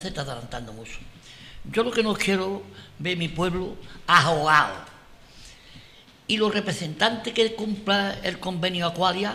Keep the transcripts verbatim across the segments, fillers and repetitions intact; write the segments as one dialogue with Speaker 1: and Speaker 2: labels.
Speaker 1: se está adelantando mucho. Yo lo que no quiero ver mi pueblo ahogado. Y los representantes que cumplan el convenio Aqualia,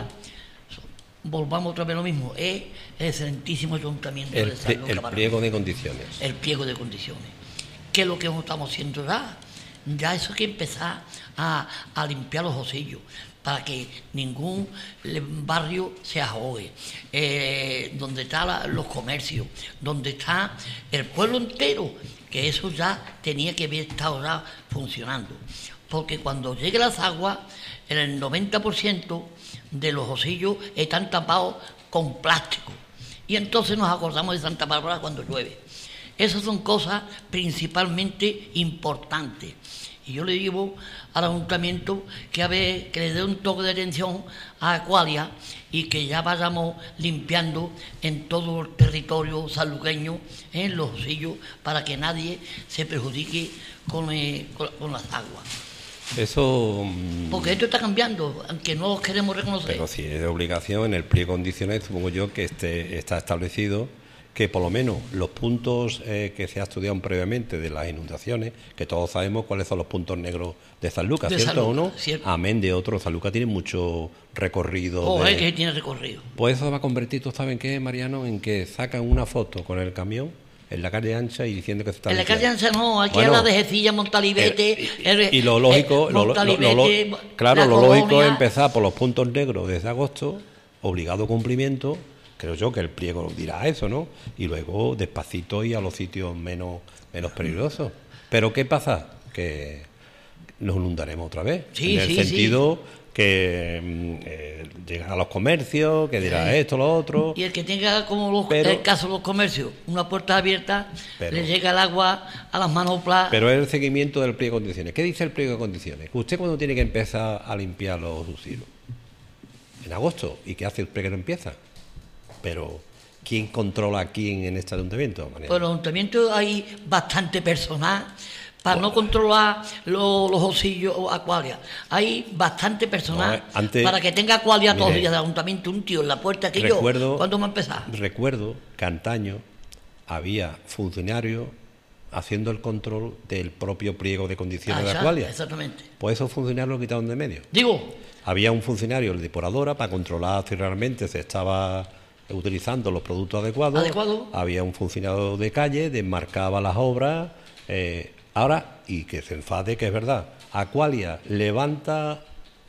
Speaker 1: volvamos otra vez lo mismo, es el excelentísimo ayuntamiento
Speaker 2: el,
Speaker 1: de San Lucas.
Speaker 2: El pliego de condiciones.
Speaker 1: El pliego de condiciones. ¿Qué es lo que estamos haciendo ya? Ya eso hay que empezar a, a limpiar los osillos para que ningún barrio se ahogue, eh, donde están los comercios, donde está el pueblo entero, que eso ya tenía que haber estado ya funcionando. Porque cuando lleguen las aguas, el noventa por ciento de los osillos están tapados con plástico. Y entonces nos acordamos de Santa Bárbara cuando llueve. Esas son cosas principalmente importantes. Y yo le digo al ayuntamiento que a ver, que le dé un toque de atención a Aqualia y que ya vayamos limpiando en todo el territorio sanluqueño, en los osillos, para que nadie se perjudique con, eh, con, con las aguas.
Speaker 2: Eso...
Speaker 1: Porque esto está cambiando, aunque no lo queremos reconocer.
Speaker 2: Pero si es de obligación, en el pliego de condiciones, supongo yo que este, está establecido que por lo menos los puntos eh, que se ha estudiado previamente de las inundaciones, que todos sabemos cuáles son los puntos negros de San Lucas, ¿cierto San Lucas, o no?
Speaker 1: ¿cierto?
Speaker 2: Amén de otros, San Lucas tiene mucho recorrido.
Speaker 1: Oh,
Speaker 2: de...
Speaker 1: es que tiene recorrido.
Speaker 2: Pues eso va a convertir, ¿tú saben qué, Mariano? En que sacan una foto con el camión en la calle ancha y diciendo que se está...
Speaker 1: En la calle ancha no, aquí
Speaker 2: bueno,
Speaker 1: a la de Jecilla, Montalibete...
Speaker 2: El, el, y lo lógico, lo, lo, lo, lo, claro, lo
Speaker 1: Colonia.
Speaker 2: lógico es empezar por los puntos negros desde agosto, obligado cumplimiento. Creo yo que el pliego dirá eso, ¿no? Y luego despacito y a los sitios menos menos peligrosos. Pero ¿qué pasa? Que nos inundaremos otra vez.
Speaker 1: Sí,
Speaker 2: en el
Speaker 1: sí,
Speaker 2: sentido
Speaker 1: sí.
Speaker 2: que eh, llegan a los comercios, que dirá sí. esto, lo otro.
Speaker 1: Y el que tenga, como los,
Speaker 2: pero,
Speaker 1: el caso de los comercios, una puerta abierta, pero, le llega el agua a las manoplas.
Speaker 2: Pero es el seguimiento del pliego de condiciones. ¿Qué dice el pliego de condiciones? ¿Usted cuándo tiene que empezar a limpiar los subsidios? En agosto. ¿Y qué hace el pliego que no empieza? Pero, ¿quién controla a quién en este ayuntamiento?
Speaker 1: Pues en el ayuntamiento hay bastante personal para bueno. no controlar los, los osillos o Aqualia. Hay bastante personal no, antes, para que tenga Aqualia todos los días del ayuntamiento, un tío en la puerta que
Speaker 2: recuerdo,
Speaker 1: yo. ¿Cuándo va a empezar?
Speaker 2: Recuerdo que antaño había funcionarios haciendo el control del propio pliego de condiciones ah, de Aqualia.
Speaker 1: Exactamente.
Speaker 2: Pues esos funcionarios lo quitaron de medio.
Speaker 1: Digo.
Speaker 2: Había un funcionario, el depuradora, para controlar si realmente se estaba utilizando los productos adecuados.
Speaker 1: ¿Adecuado?
Speaker 2: Había un funcionario de calle, desmarcaba las obras. Eh, ahora, y que se enfade, que es verdad, Aqualia levanta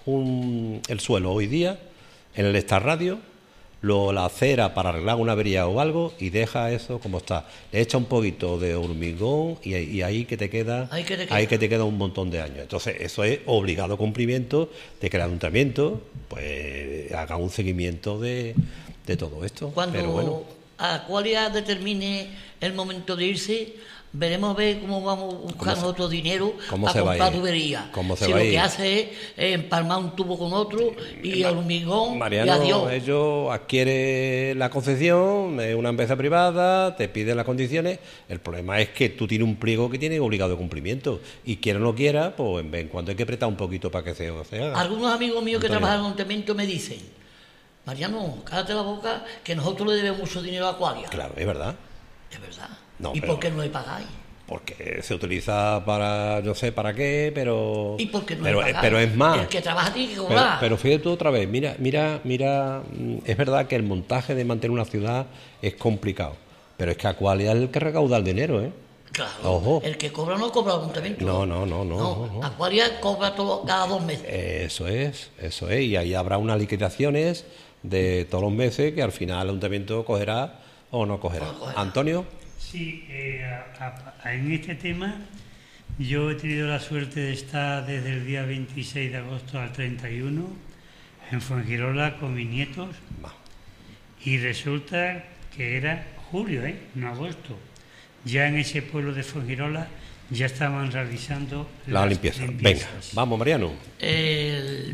Speaker 2: un, el suelo hoy día en el Estarradio, lo la acera para arreglar una avería o algo y deja eso como está. Le echa un poquito de hormigón y, y ahí que te queda,
Speaker 1: ahí que te queda.
Speaker 2: ahí que te queda un montón de años. Entonces eso es obligado cumplimiento de que el ayuntamiento pues haga un seguimiento de, de todo esto.
Speaker 1: Cuando
Speaker 2: Pero bueno,
Speaker 1: Aqualia determine el momento de irse, veremos a ver cómo vamos a buscar otro dinero para comprar tuberías. Si lo que hace es empalmar un tubo con otro y Ma hormigón
Speaker 2: Mariano,
Speaker 1: y adiós.
Speaker 2: Ellos adquieren la concesión, es una empresa privada, te piden las condiciones. El problema es que tú tienes un pliego que tiene obligado de cumplimiento y quiera o no quiera, pues en vez en cuando hay que apretar un poquito para que se, se haga.
Speaker 1: Algunos amigos míos
Speaker 2: Antonio.
Speaker 1: que trabajan en el ayuntamiento me dicen: Mariano, cállate la boca, que nosotros le debemos mucho dinero a Aqualia.
Speaker 2: Claro, es verdad.
Speaker 1: Es verdad.
Speaker 2: No,
Speaker 1: ¿Y
Speaker 2: pero,
Speaker 1: por qué no le pagáis?
Speaker 2: Porque se utiliza para, no sé para qué, pero...
Speaker 1: ¿Y por qué no
Speaker 2: pero,
Speaker 1: le pagáis?
Speaker 2: Pero es más...
Speaker 1: El que trabaja tiene que cobrar.
Speaker 2: Pero, pero fíjate tú otra vez, mira, mira, mira, es verdad que el montaje de mantener una ciudad es complicado, pero es que Aqualia es el que recauda el dinero, ¿eh?
Speaker 1: Claro,
Speaker 2: Ojo.
Speaker 1: El que cobra no cobra el ayuntamiento.
Speaker 2: No, no, no, no.
Speaker 1: no,
Speaker 2: no, no.
Speaker 1: Aqualia cobra todo cada dos meses.
Speaker 2: Eso es, eso es, y ahí habrá unas liquidaciones de todos los meses que al final el ayuntamiento cogerá o no cogerá. No cogerá. Antonio.
Speaker 3: Sí, eh, a, a, en este tema yo he tenido la suerte de estar desde el día veintiséis de agosto al treinta y uno en Fuengirola con mis nietos Va. y resulta que era julio, ¿eh? no agosto. Ya en ese pueblo de Fuengirola ya estaban realizando
Speaker 2: la limpieza. Venga, vamos Mariano.
Speaker 1: El...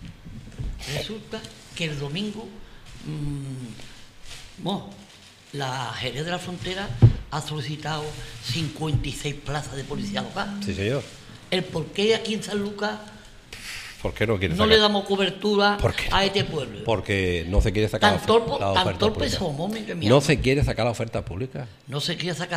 Speaker 1: Resulta que el domingo mmm, bueno, la Jerez de la Frontera ha solicitado cincuenta y seis plazas de policía local.
Speaker 2: Sí, señor.
Speaker 1: El por qué aquí en San Lucas
Speaker 2: ¿Por qué no quiere
Speaker 1: no
Speaker 2: sacar?
Speaker 1: le damos cobertura
Speaker 2: ¿Por qué?
Speaker 1: a este pueblo.
Speaker 2: Porque no se quiere sacar
Speaker 1: Tan
Speaker 2: la,
Speaker 1: torpe,
Speaker 2: la
Speaker 1: tan
Speaker 2: oferta
Speaker 1: torpes
Speaker 2: pública.
Speaker 1: somos, mi- mi
Speaker 2: No
Speaker 1: amigo.
Speaker 2: se quiere sacar la oferta pública.
Speaker 1: No se quiere sacar.